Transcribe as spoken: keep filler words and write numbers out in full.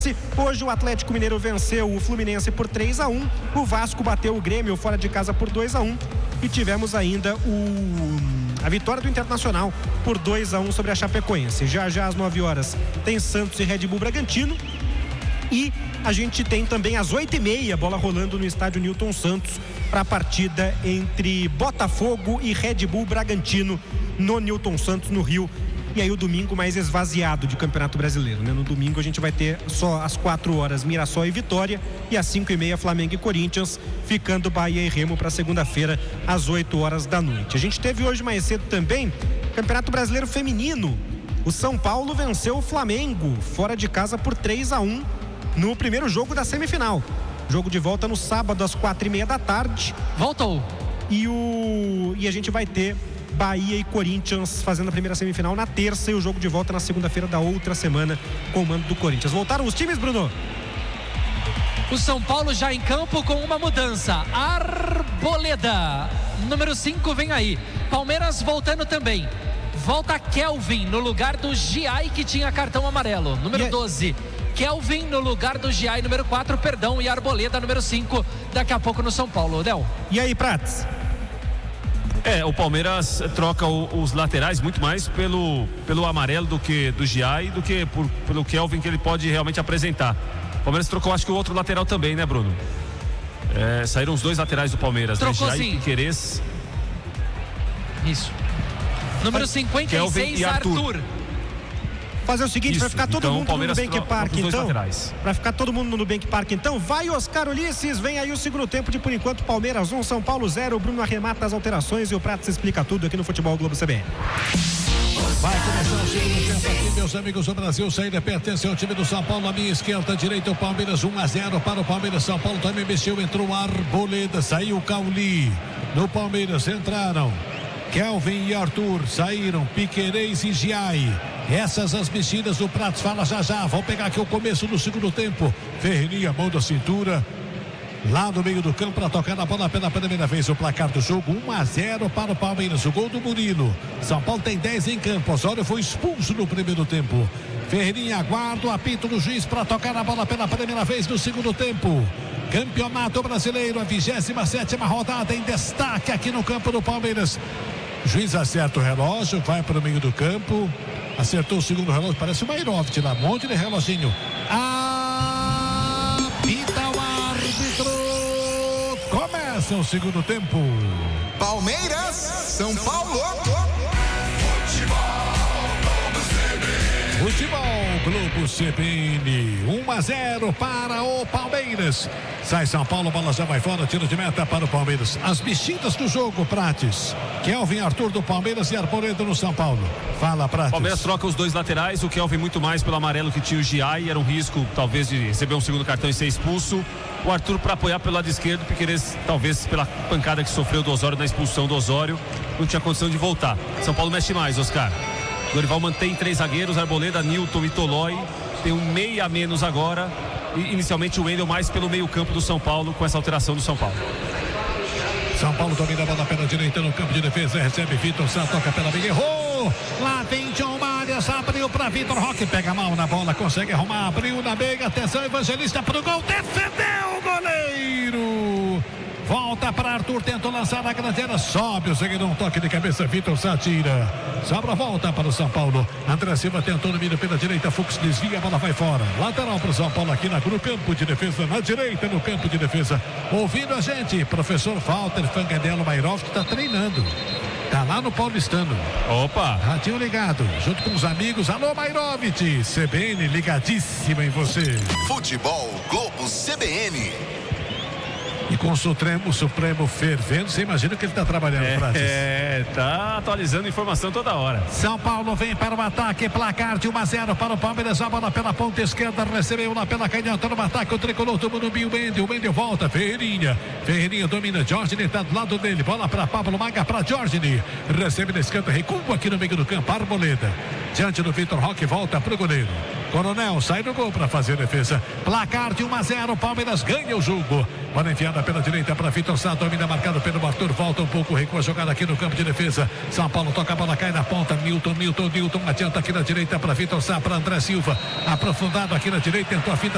Hoje o Atlético Mineiro venceu o Fluminense por três a um, o Vasco bateu o Grêmio fora de casa por dois a um e tivemos ainda o, a vitória do Internacional por dois a um sobre a Chapecoense. Já já às nove horas tem Santos e Red Bull Bragantino e a gente tem também às oito e meia bola rolando no estádio Newton Santos para a partida entre Botafogo e Red Bull Bragantino no Newton Santos, no Rio. E aí o domingo mais esvaziado de Campeonato Brasileiro, né? No domingo a gente vai ter só às quatro horas Mirassol e Vitória e às cinco e meia Flamengo e Corinthians, ficando Bahia e Remo para segunda-feira às oito horas da noite. A gente teve hoje mais cedo também Campeonato Brasileiro Feminino. O São Paulo venceu o Flamengo fora de casa por três a um no primeiro jogo da semifinal. Jogo de volta no sábado às quatro e meia da tarde. Voltou. E, o... e a gente vai ter Bahia e Corinthians fazendo a primeira semifinal na terça e o jogo de volta na segunda-feira da outra semana com o mando do Corinthians. Voltaram os times, Bruno? O São Paulo já em campo com uma mudança. Arboleda, número cinco, vem aí. Palmeiras voltando também. Volta Kelvin no lugar do Giai, que tinha cartão amarelo. Número doze. Kelvin no lugar do Giai, número quatro, perdão, e Arboleda, número cinco, daqui a pouco no São Paulo. Del. E aí, Prats? É, o Palmeiras troca o, os laterais muito mais pelo, pelo amarelo do que do Giai, do que por, pelo Kelvin, que ele pode realmente apresentar. O Palmeiras trocou, acho que o outro lateral também, né, Bruno? É, saíram os dois laterais do Palmeiras, trocou, né? Giai sim. e Piquerez. Isso. Número cinquenta e seis, e Arthur. Arthur. Fazer o seguinte, Isso, vai ficar todo então, mundo no Nubank Park, então. Vai ficar todo mundo no Nubank Park, então. Vai Oscar Ulisses, vem aí o segundo tempo de por enquanto Palmeiras um, São Paulo zero. O Bruno arremata as alterações e o Prato se explica tudo aqui no Futebol Globo C B N. Vai começar o segundo tempo aqui, meus amigos do Brasil. Saída pertence ao time do São Paulo. À minha esquerda, direita, o Palmeiras um a zero para o Palmeiras. São Paulo também mexeu, entrou Arboleda, saiu o Cauli. No Palmeiras entraram Kelvin e Arthur, saíram Piquerez e Giai. Essas as mexidas, o Pratos fala já já. Vamos pegar aqui o começo do segundo tempo. Ferreirinha, mão da cintura, lá no meio do campo para tocar na bola pela primeira vez. O placar do jogo um a zero para o Palmeiras. O gol do Murilo. São Paulo tem dez em campo. Osório foi expulso no primeiro tempo. Ferreirinha aguarda o apito do juiz para tocar na bola pela primeira vez no segundo tempo. Campeonato Brasileiro, a vigésima sétima rodada em destaque aqui no campo do Palmeiras. O juiz acerta o relógio, vai para o meio do campo. Acertou o segundo relógio, parece uma Aerófit lá, um monte de reloginho. Apita o árbitro. Começa o segundo tempo. Palmeiras, São Paulo. Futebol Globo C B N, um a zero para o Palmeiras. Sai São Paulo, bola já vai fora, tiro de meta para o Palmeiras. As mexidas do jogo, Prates. Kelvin, Arthur do Palmeiras e Arboleda no São Paulo. Fala, Prates. Palmeiras troca os dois laterais, o Kelvin muito mais pelo amarelo que tinha o Giai, era um risco talvez de receber um segundo cartão e ser expulso. O Arthur para apoiar pelo lado esquerdo, Piquerez talvez pela pancada que sofreu do Osório na expulsão do Osório, não tinha condição de voltar. São Paulo mexe mais, Oscar. Dorival mantém três zagueiros, Arboleda, Nilton e Tolói. Tem um meia a menos agora. E inicialmente o Wendel mais pelo meio campo do São Paulo, com essa alteração do São Paulo. São Paulo domina a bola pela direita no campo de defesa. Recebe Vitor Sá, toca pela meia. Errou! Lá vem John Marias, abriu para Vitor Roque. Pega mal na bola, consegue arrumar. Abriu na meia. Atenção, Evangelista pro gol. Defendeu o goleiro! Volta para Arthur, tentou lançar na grandeira, sobe o zagueiro, um toque de cabeça, Vitor Sá tira. Sobra, volta para o São Paulo. André Silva tentou no meio pela direita, Fux desvia, a bola vai fora. Lateral para o São Paulo aqui no campo de defesa, na direita no campo de defesa. Ouvindo a gente, professor Walter Fanganello Mairoff, que está treinando. Tá lá no Paulistano. Opa! Radinho ligado, junto com os amigos. Alô, Mairovich, C B N ligadíssima em você. Futebol Globo C B N. E com o Supremo, o Supremo fervendo, você imagina que ele está trabalhando, é, Prates. É, tá atualizando informação toda hora. São Paulo vem para o ataque, placar de um a zero para o Palmeiras, a bola pela ponta esquerda, recebeu lá pela canhota no ataque, o tricolor tomou no meio, o Wendel, o Wendel volta, Ferreirinha, Ferreirinha domina, Jorge está do lado dele, bola para Pablo Maga, para Jorge, recebe na esquerda, recua aqui no meio do campo, Arboleda, diante do Vitor Roque, volta para o goleiro. Coronel sai no gol para fazer a defesa. Placar de um a zero, Palmeiras ganha o jogo. Bola enfiada pela direita para Vitor Sá, domina marcado pelo Arthur, volta um pouco, recua a jogada aqui no campo de defesa. São Paulo toca a bola, cai na ponta, Milton, Milton, Milton, adianta aqui na direita para Vitor Sá, para André Silva, aprofundado aqui na direita, tentou a fita